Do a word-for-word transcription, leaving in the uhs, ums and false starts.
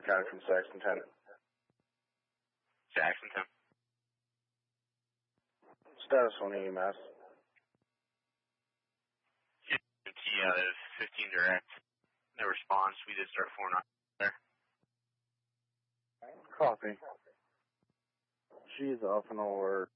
County from Saxon ten. Saxon ten. Status on E M S. Yeah, that is fifteen direct. No response. We did start four nine there. Copy. She's off and alert.